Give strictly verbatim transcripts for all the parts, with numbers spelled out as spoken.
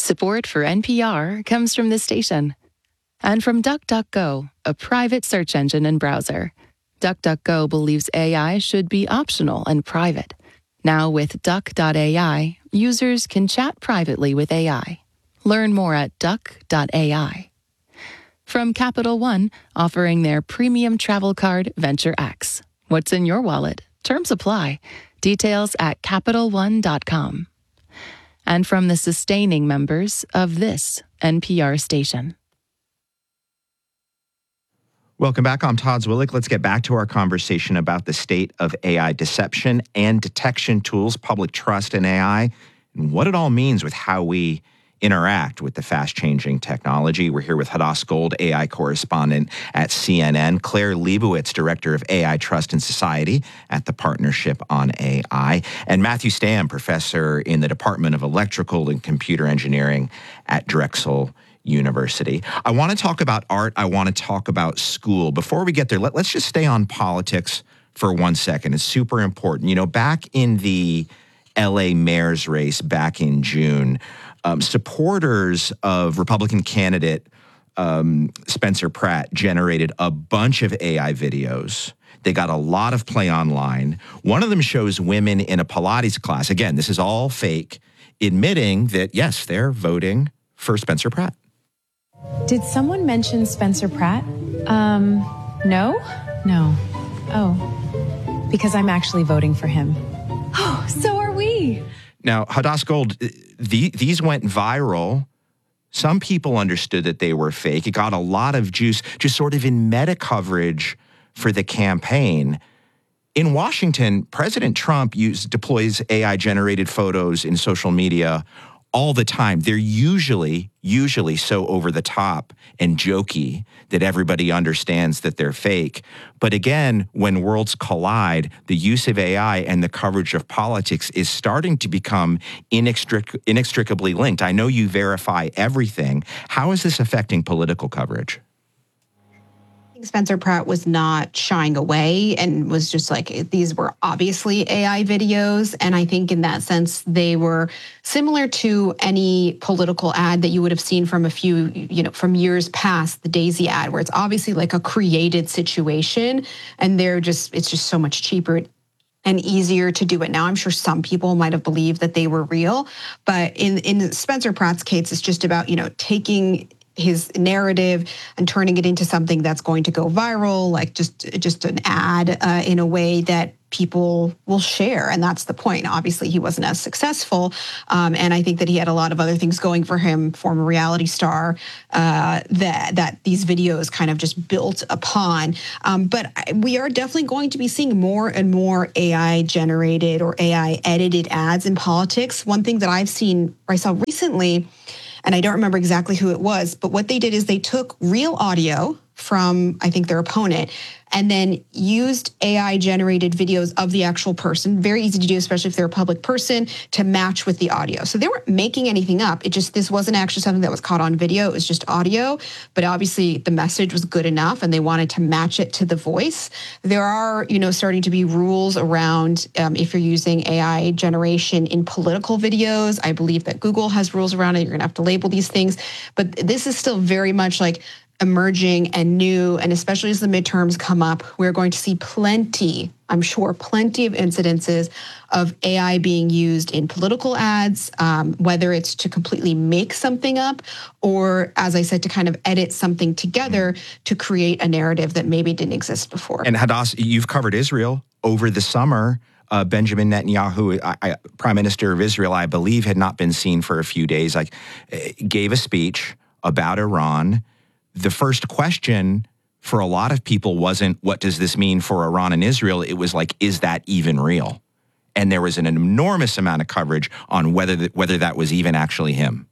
Support for N P R comes from this station. And from DuckDuckGo, a private search engine and browser. DuckDuckGo believes A I should be optional and private. Now with Duck dot A I, users can chat privately with A I. Learn more at Duck dot A I. From Capital One, offering their premium travel card, Venture X. What's in your wallet? Terms apply. Details at Capital One dot com. And from the sustaining members of this N P R station. Welcome back. I'm Todd Zwillich. Let's get back to our conversation about the state of A I deception and detection tools, public trust in A I, and what it all means with how we interact with the fast-changing technology. We're here with Hadas Gold, A I correspondent at C N N, Claire Leibowitz, director of A I Trust and Society at the Partnership on A I, and Matthew Stamm, professor in the Department of Electrical and Computer Engineering at Drexel University. I want to talk about art. I want to talk about school. Before we get there, let, let's just stay on politics for one second. It's super important. You know, back in the L A mayor's race back in June, um, supporters of Republican candidate um, Spencer Pratt generated a bunch of A I videos. They got a lot of play online. One of them shows women in a Pilates class. Again, this is all fake, admitting that, yes, they're voting for Spencer Pratt. Did someone mention Spencer Pratt? Um, no? No. Oh, because I'm actually voting for him. Oh, so are we. Now, Hadas Gold, the, these went viral. Some people understood that they were fake. It got a lot of juice just sort of in meta coverage for the campaign. In Washington, President Trump used, deploys A I-generated photos in social media all the time. They're usually, usually so over the top and jokey that everybody understands that they're fake. But again, when worlds collide, the use of A I and the coverage of politics is starting to become inextric- inextricably linked. I know you verify everything. How is this affecting political coverage? Spencer Pratt was not shying away and was just like, these were obviously A I videos. And I think in that sense, they were similar to any political ad that you would have seen from a few, you know, from years past, the Daisy ad, where it's obviously like a created situation and they're just, it's just so much cheaper and easier to do it now. I'm sure some people might have believed that they were real, but in, in Spencer Pratt's case, it's just about, you know, taking his narrative and turning it into something that's going to go viral, like just just an ad uh, in a way that people will share. And that's the point. Obviously, he wasn't as successful. Um, and I think that he had a lot of other things going for him, former reality star, uh, that, that these videos kind of just built upon. Um, but we are definitely going to be seeing more and more A I generated or A I edited ads in politics. One thing that I've seen, or I saw recently, and I don't remember exactly who it was, but what they did is they took real audio from, I think, their opponent, and then used A I-generated videos of the actual person. Very easy to do, especially if they're a public person, to match with the audio. So they weren't making anything up. It just, this wasn't actually something that was caught on video. It was just audio. But obviously, the message was good enough, and they wanted to match it to the voice. There are, you know, starting to be rules around um, if you're using A I generation in political videos. I believe that Google has rules around it. You're going to have to label these things. But this is still very much like emerging and new, and especially as the midterms come up, we're going to see plenty, I'm sure, plenty of incidences of A I being used in political ads, um, whether it's to completely make something up or, as I said, to kind of edit something together to create a narrative that maybe didn't exist before. And Hadas, you've covered Israel over the summer. Uh, Benjamin Netanyahu, I, I, Prime Minister of Israel, I believe, had not been seen for a few days, like, gave a speech about Iran. The first question for a lot of people wasn't, what does this mean for Iran and Israel? It was like, is that even real? And there was an enormous amount of coverage on whether that, whether that was even actually him.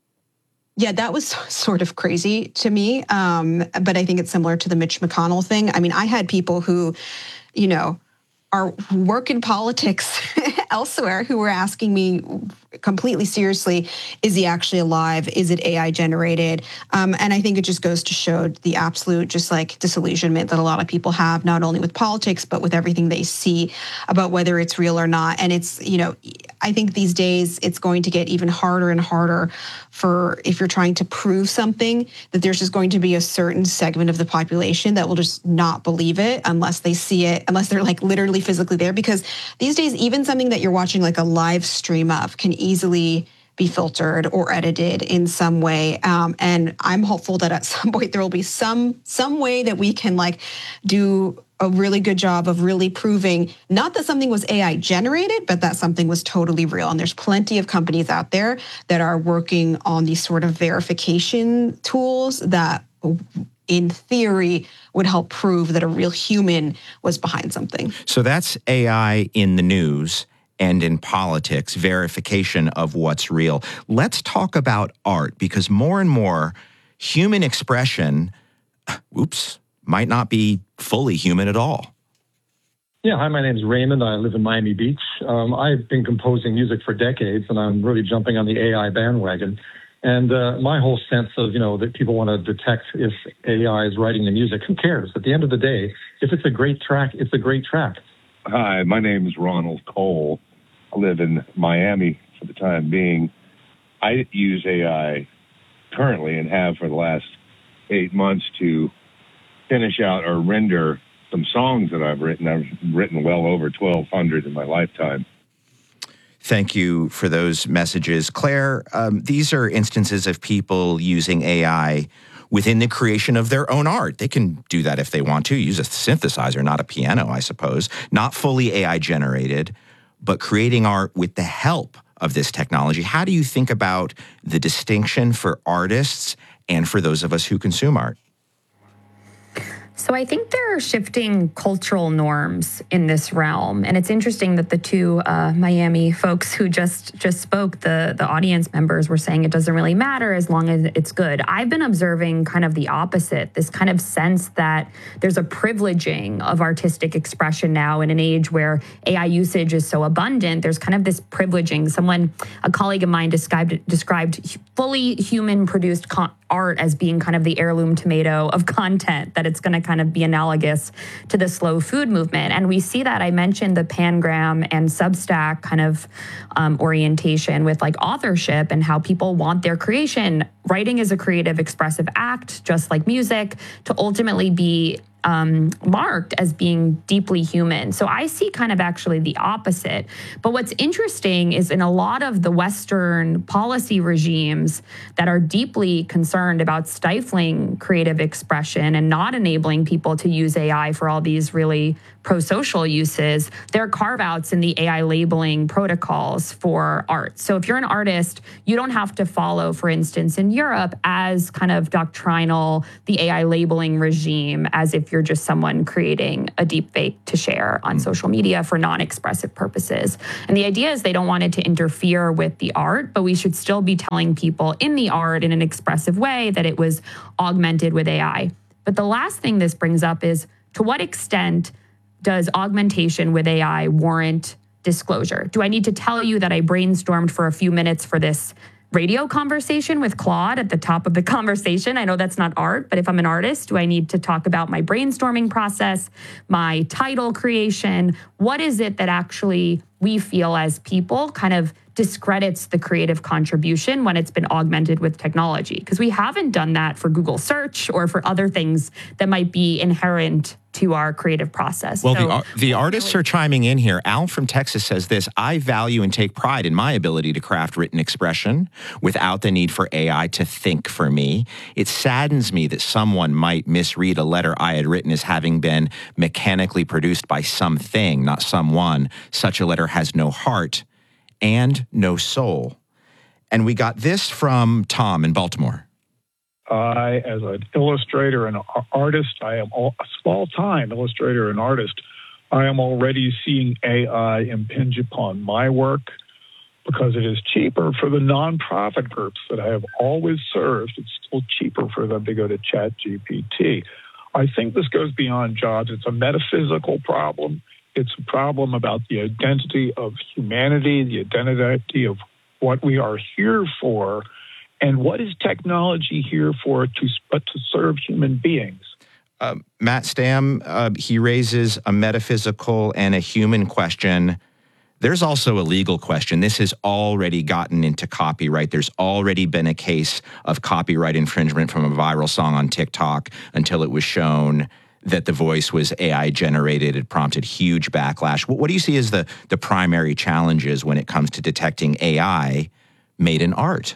Yeah, that was sort of crazy to me. Um, but I think it's similar to the Mitch McConnell thing. I mean, I had people who, you know, are who work in politics elsewhere who were asking me completely seriously, is he actually alive? Is it A I generated? Um, and I think it just goes to show the absolute just like disillusionment that a lot of people have, not only with politics, but with everything they see about whether it's real or not. And it's, you know, I think these days it's going to get even harder and harder for if you're trying to prove something, that there's just going to be a certain segment of the population that will just not believe it unless they see it, unless they're like literally physically there. Because these days, even something that you're watching like a live stream of can easily be filtered or edited in some way. Um, and I'm hopeful that at some point there will be some some way that we can like do a really good job of really proving not that something was A I generated, but that something was totally real. And there's plenty of companies out there that are working on these sort of verification tools that in theory would help prove that a real human was behind something. So that's A I in the news and in politics, verification of what's real. Let's talk about art, because more and more human expression, oops, might not be fully human at all. Yeah, hi, my name is Raymond. I live in Miami Beach. Um, I've been composing music for decades, and I'm really jumping on the A I bandwagon. And uh, my whole sense of, you know, that people want to detect if A I is writing the music, who cares? At the end of the day, if it's a great track, it's a great track. Hi, my name is Ronald Cole. I live in Miami for the time being. I use A I currently and have for the last eight months to finish out or render some songs that I've written. I've written well over twelve hundred in my lifetime. Thank you for those messages. Claire, um, these are instances of people using A I within the creation of their own art. They can do that if they want to, use a synthesizer, not a piano, I suppose. Not fully A I generated, but creating art with the help of this technology. How do you think about the distinction for artists and for those of us who consume art? So I think there are shifting cultural norms in this realm. And it's interesting that the two uh, Miami folks who just just spoke, the, the audience members were saying it doesn't really matter as long as it's good. I've been observing kind of the opposite, this kind of sense that there's a privileging of artistic expression now in an age where A I usage is so abundant. There's kind of this privileging. Someone, a colleague of mine described, described fully human-produced con- art as being kind of the heirloom tomato of content, that it's going to kind of be analogous to the slow food movement. And we see that. I mentioned the Pangram and Substack kind of um, orientation with like authorship and how people want their creation. Writing is a creative, expressive act, just like music, to ultimately be Um, marked as being deeply human. So I see kind of actually the opposite. But what's interesting is in a lot of the Western policy regimes that are deeply concerned about stifling creative expression and not enabling people to use A I for all these really pro-social uses, there are carve-outs in the A I labeling protocols for art. So if you're an artist, you don't have to follow, for instance, in Europe, as kind of doctrinal, the A I labeling regime, as if you're just someone creating a deep fake to share on social media for non-expressive purposes. And the idea is they don't want it to interfere with the art, but we should still be telling people in the art in an expressive way that it was augmented with A I. But the last thing this brings up is, to what extent does augmentation with A I warrant disclosure? Do I need to tell you that I brainstormed for a few minutes for this radio conversation with Claude at the top of the conversation? I know that's not art, but if I'm an artist, do I need to talk about my brainstorming process, my title creation? What is it that actually we feel as people kind of discredits the creative contribution when it's been augmented with technology? Because we haven't done that for Google search or for other things that might be inherent to our creative process. Well, so, the, the artists are chiming in here. Al from Texas says this: I value and take pride in my ability to craft written expression without the need for A I to think for me. It saddens me that someone might misread a letter I had written as having been mechanically produced by something, not someone. Such a letter has no heart and no soul. And we got this from Tom in Baltimore. I, as an illustrator and an artist, I am all, a small-time illustrator and artist, I am already seeing A I impinge upon my work because it is cheaper for the nonprofit groups that I have always served. It's still cheaper for them to go to ChatGPT. I think this goes beyond jobs. It's a metaphysical problem. It's a problem about the identity of humanity, the identity of what we are here for, and what is technology here for to, but to serve human beings. Uh, Matt Stam, uh, he raises a metaphysical and a human question. There's also a legal question. This has already gotten into copyright. There's already been a case of copyright infringement from a viral song on TikTok until it was shown that the voice was A I generated. It prompted huge backlash. What, what do you see as the, the primary challenges when it comes to detecting A I made in art?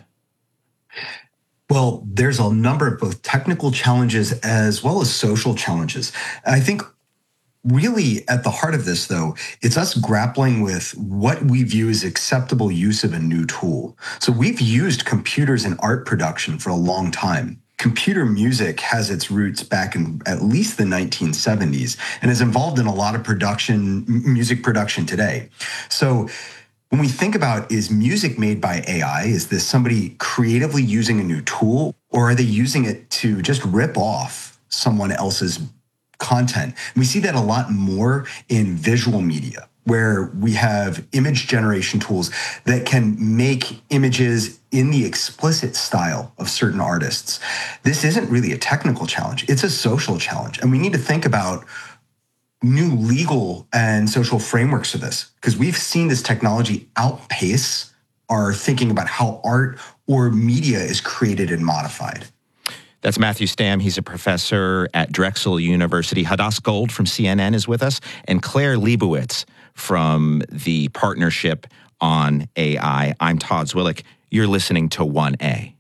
Well, there's a number of both technical challenges as well as social challenges. I think really at the heart of this, though, it's us grappling with what we view as acceptable use of a new tool. So we've used computers in art production for a long time. Computer music has its roots back in at least the nineteen seventies and is involved in a lot of production, music production today. So when we think about, is music made by A I? Is this somebody creatively using a new tool, or are they using it to just rip off someone else's content? And we see that a lot more in visual media, where we have image generation tools that can make images in the explicit style of certain artists. This isn't really a technical challenge. It's a social challenge. And we need to think about new legal and social frameworks for this, because we've seen this technology outpace our thinking about how art or media is created and modified. That's Matthew Stam. He's a professor at Drexel University. Hadass Gold from C N N is with us, and Claire Leibowitz from the Partnership on A I. I'm Todd Zwillich. You're listening to one A.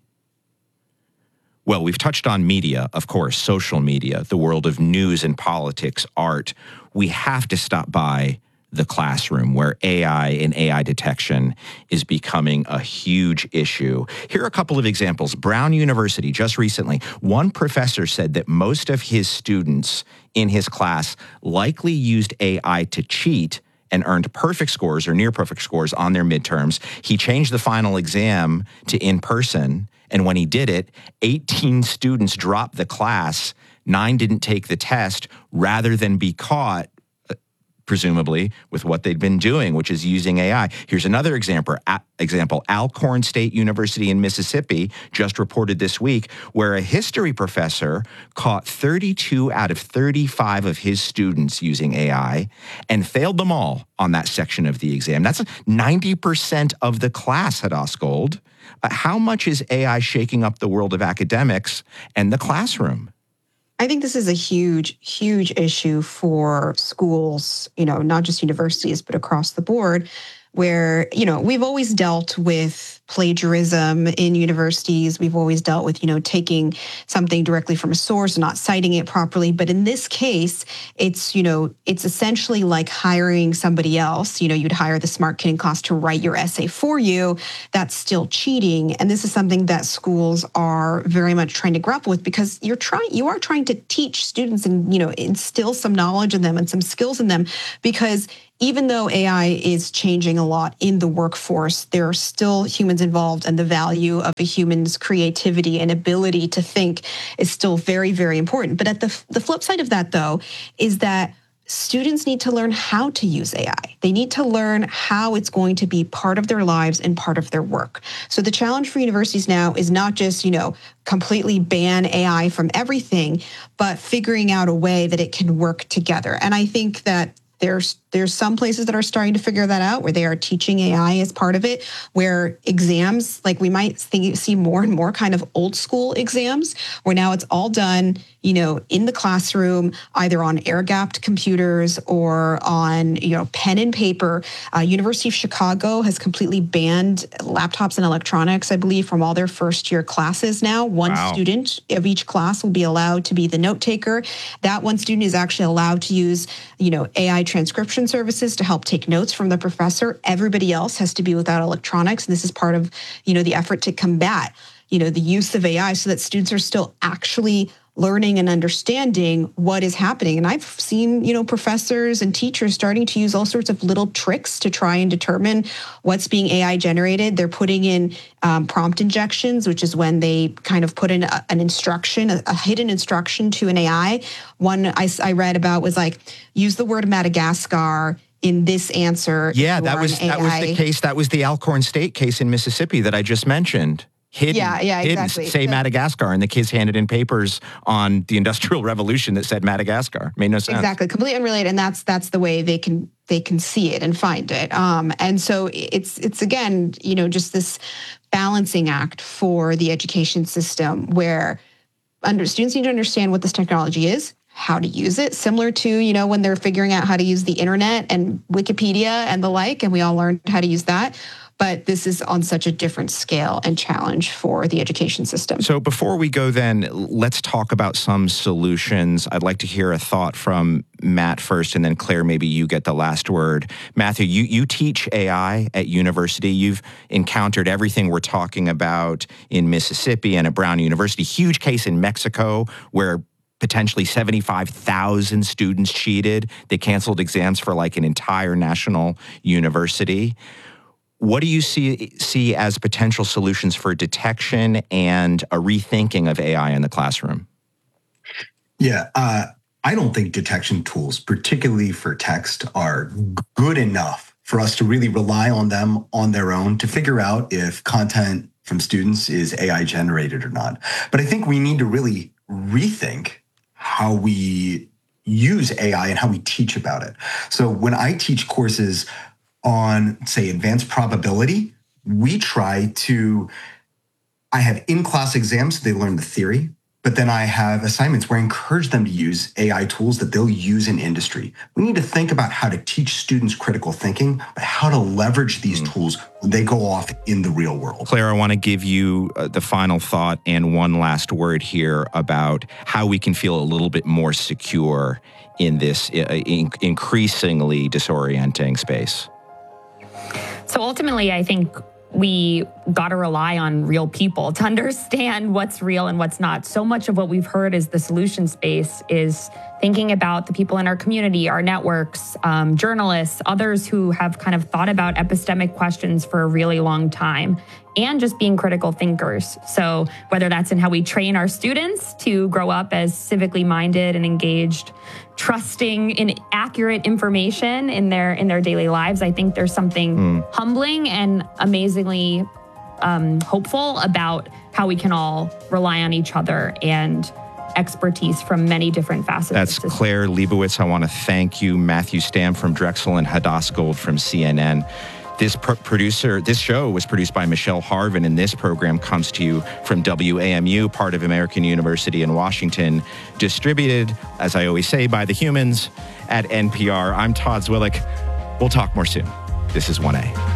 Well, we've touched on media, of course, social media, the world of news and politics, art. We have to stop by the classroom, where A I and A I detection is becoming a huge issue. Here are a couple of examples. Brown University, just recently, one professor said that most of his students in his class likely used A I to cheat and earned perfect scores or near perfect scores on their midterms. He changed the final exam to in-person, and when he did it, eighteen students dropped the class, nine didn't take the test, rather than be caught, presumably, with what they'd been doing, which is using A I. Here's another example. Example, Alcorn State University in Mississippi just reported this week, where a history professor caught thirty-two out of thirty-five of his students using A I and failed them all on that section of the exam. That's ninety percent of the class, Hadass Gold. Uh, how much is A I shaking up the world of academics and the classroom? I think this is a huge, huge issue for schools, you know, not just universities, but across the board, where, you know, we've always dealt with plagiarism in universities. We've always dealt with, you know, taking something directly from a source and not citing it properly. But in this case, it's, you know, it's essentially like hiring somebody else. You know, you'd hire the smart kid in class to write your essay for you. That's still cheating. And this is something that schools are very much trying to grapple with, because you're trying, you are trying to teach students and, you know, instill some knowledge in them and some skills in them, because even though A I is changing a lot in the workforce, there are still humans involved, and the value of a human's creativity and ability to think is still very, very important. But at the, the flip side of that, though, is that students need to learn how to use A I. They need to learn how it's going to be part of their lives and part of their work. So the challenge for universities now is not just, you know, completely ban A I from everything, but figuring out a way that it can work together. And I think that There's there's some places that are starting to figure that out, where they are teaching A I as part of it, where exams, like we might think, see more and more kind of old school exams, where now it's all done, you know, in the classroom, either on air-gapped computers or on, you know, pen and paper. Uh, University of Chicago has completely banned laptops and electronics, I believe, from all their first-year classes now. One Wow. student of each class will be allowed to be the note taker. That one student is actually allowed to use, you know, A I transcription services to help take notes from the professor. Everybody else has to be without electronics. And this is part of, you know, the effort to combat, you know, the use of A I, so that students are still actually learning and understanding what is happening. And I've seen, you know, professors and teachers starting to use all sorts of little tricks to try and determine what's being A I generated. They're putting in um, prompt injections, which is when they kind of put in a, an instruction, a, a hidden instruction to an A I. One I, I read about was like, use the word Madagascar in this answer. Yeah, that was that was the case. That was the Alcorn State case in Mississippi that I just mentioned. Hidden, yeah, yeah, hidden, exactly. say so, Madagascar, and the kids handed in papers on the Industrial Revolution that said Madagascar. Made no sense. Exactly, completely unrelated, and that's that's the way they can they can see it and find it. Um, and so it's it's again, you know, just this balancing act for the education system where under, students need to understand what this technology is, how to use it, similar to, you know, when they're figuring out how to use the internet and Wikipedia and the like, and we all learned how to use that. But this is on such a different scale and challenge for the education system. So before we go then, let's talk about some solutions. I'd like to hear a thought from Matt first, and then Claire, maybe you get the last word. Matthew, you, you teach A I at university. You've encountered everything we're talking about in Mississippi and at Brown University. Huge case in Mexico where potentially seventy-five thousand students cheated. They canceled exams for like an entire national university. What do you see see as potential solutions for detection and a rethinking of A I in the classroom? Yeah, uh, I don't think detection tools, particularly for text, are good enough for us to really rely on them on their own to figure out if content from students is A I generated or not. But I think we need to really rethink how we use A I and how we teach about it. So when I teach courses on, say, advanced probability, we try to, I have in-class exams, so they learn the theory, but then I have assignments where I encourage them to use A I tools that they'll use in industry. We need to think about how to teach students critical thinking, but how to leverage these mm. tools when they go off in the real world. Claire, I want to give you uh, the final thought and one last word here about how we can feel a little bit more secure in this uh, in- increasingly disorienting space. So ultimately, I think we got to rely on real people to understand what's real and what's not. So much of what we've heard is the solution space is thinking about the people in our community, our networks, um, journalists, others who have kind of thought about epistemic questions for a really long time, and just being critical thinkers. So whether that's in how we train our students to grow up as civically minded and engaged, trusting in accurate information in their in their daily lives, I think there's something mm. humbling and amazingly um, hopeful about how we can all rely on each other and expertise from many different facets. That's Claire Leibowitz. I want to thank you, Matthew Stamm from Drexel and Hadass Gold from C N N. This pro- producer, this show was produced by Michelle Harvin, and this program comes to you from W A M U, part of American University in Washington, distributed, as I always say, by the humans at N P R. I'm Todd Zwillich. We'll talk more soon. This is one A.